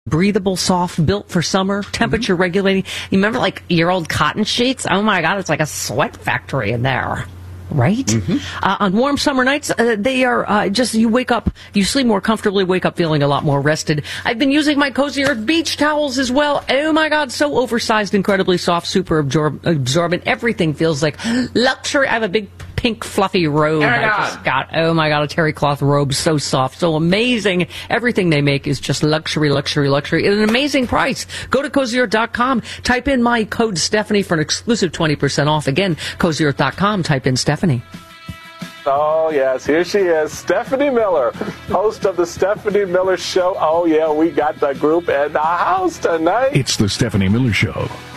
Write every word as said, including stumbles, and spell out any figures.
breathable, soft, built for summer, temperature mm-hmm. regulating. You remember like your old cotton sheets? Oh my God, it's like a sweat factory in there. Right? Mm-hmm. Uh, on warm summer nights, uh, they are uh, just, you wake up, you sleep more comfortably, wake up feeling a lot more rested. I've been using my Cozy Earth beach towels as well. Oh my God, so oversized, incredibly soft, super absorb- absorbent. Everything feels like luxury. I have a big pink fluffy robe. Oh I just got, oh my God, a terry cloth robe, so soft, so amazing. Everything they make is just luxury, luxury, luxury at an amazing price. Go to cozy earth dot com, type in my code Stephanie for an exclusive twenty percent off. Again, cozy earth dot com, type in Stephanie. Oh, yes, here she is, Stephanie Miller, host of the Stephanie Miller Show. Oh, yeah, we got the group in the house tonight. It's the Stephanie Miller Show.